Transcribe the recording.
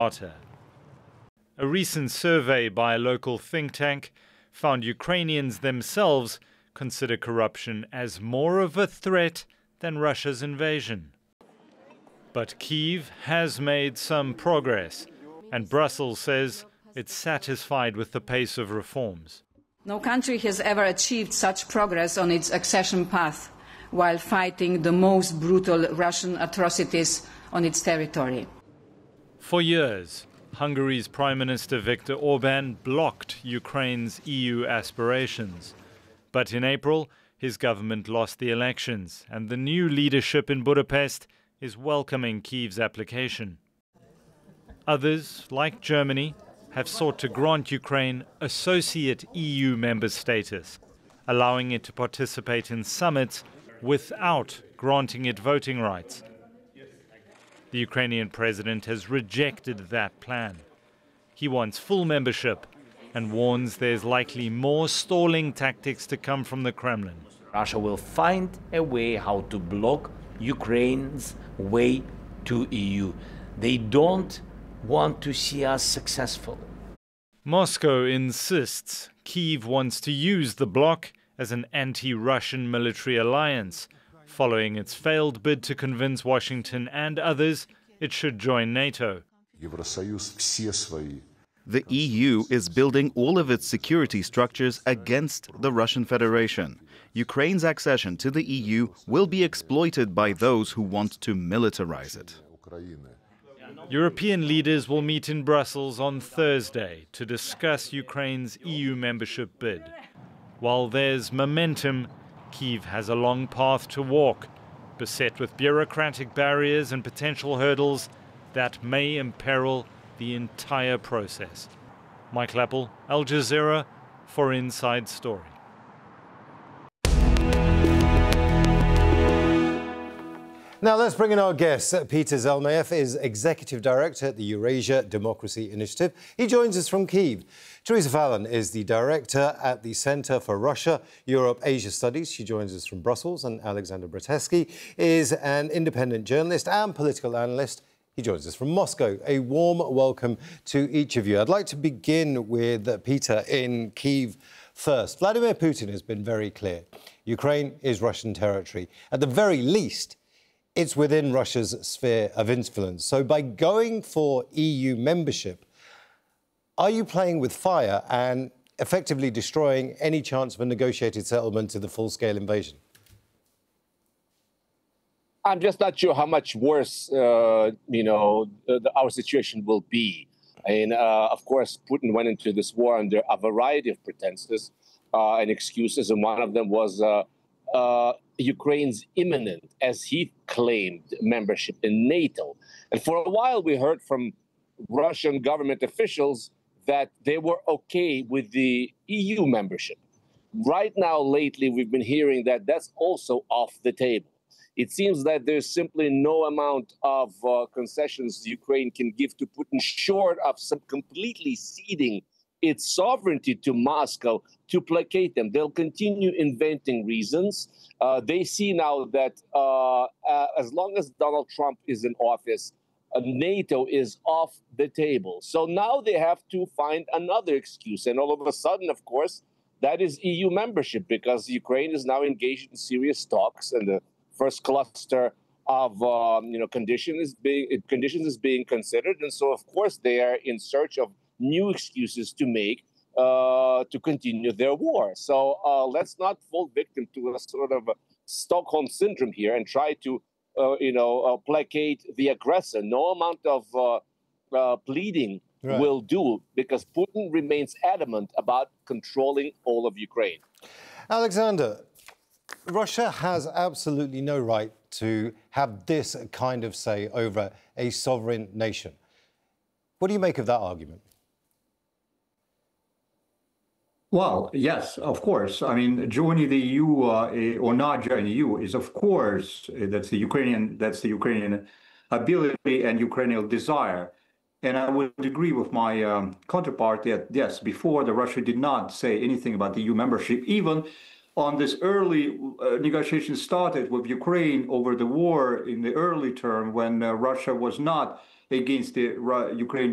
A recent survey by a local think tank found Ukrainians themselves consider corruption as more of a threat than Russia's invasion. But Kyiv has made some progress, and Brussels says it's satisfied with the pace of reforms. No country has ever achieved such progress on its accession path while fighting the most brutal Russian atrocities on its territory. For years, Hungary's Prime Minister Viktor Orban blocked Ukraine's EU aspirations. But in April, his government lost the elections, and the new leadership in Budapest is welcoming Kyiv's application. Others, like Germany, have sought to grant Ukraine associate EU member status, allowing it to participate in summits without granting it voting rights. The Ukrainian president has rejected that plan. He wants full membership and warns there's likely more stalling tactics to come from the Kremlin. Russia will find a way how to block Ukraine's way to EU. They don't want to see us successful. Moscow insists Kyiv wants to use the bloc as an anti-Russian military alliance, following its failed bid to convince Washington and others it should join NATO. The EU is building all of its security structures against the Russian Federation. Ukraine's accession to the EU will be exploited by those who want to militarize it. European leaders will meet in Brussels on Thursday to discuss Ukraine's EU membership bid. While there's momentum, Kyiv has a long path to walk, beset with bureaucratic barriers and potential hurdles that may imperil the entire process. Mike Lappel, Al Jazeera, for Inside Story. Now let's bring in our guest. Peter Zelmayev is Executive Director at the Eurasia Democracy Initiative. He joins us from Kyiv. Teresa Fallon is the Director at the Centre for Russia, Europe, Asia Studies. She joins us from Brussels. And Alexander Bratetsky is an independent journalist and political analyst. He joins us from Moscow. A warm welcome to each of you. I'd like to begin with Peter in Kyiv first. Vladimir Putin has been very clear. Ukraine is Russian territory. At the very least, it's within Russia's sphere of influence. So by going for EU membership, are you playing with fire and effectively destroying any chance of a negotiated settlement to the full-scale invasion? I'm just not sure how much worse, our situation will be. And of course, Putin went into this war under a variety of pretenses and excuses, and one of them was Ukraine's imminent, as he claimed, membership in NATO. And for a while, we heard from Russian government officials that they were okay with the EU membership. Right now, lately, we've been hearing that that's also off the table. It seems that there's simply no amount of concessions Ukraine can give to Putin, short of some completely ceding its sovereignty to Moscow to placate them. They'll continue inventing reasons. They see now that as long as Donald Trump is in office, NATO is off the table. So now they have to find another excuse. And all of a sudden, of course, that is EU membership, because Ukraine is now engaged in serious talks, and the first cluster of conditions is being considered. And so, of course, they are in search of new excuses to make to continue their war. So let's not fall victim to a sort of Stockholm syndrome here and try to, placate the aggressor. No amount of pleading will do, because Putin remains adamant about controlling all of Ukraine. Alexander, Russia has absolutely no right to have this kind of say over a sovereign nation. What do you make of that argument? Well, yes, of course. I mean, joining the EU or not joining the EU is, of course, that's the Ukrainian ability and Ukrainian desire. And I would agree with my counterpart that, yes, before Russia did not say anything about the EU membership, even on this early negotiations started with Ukraine over the war in the early term when Russia was not against the Ukraine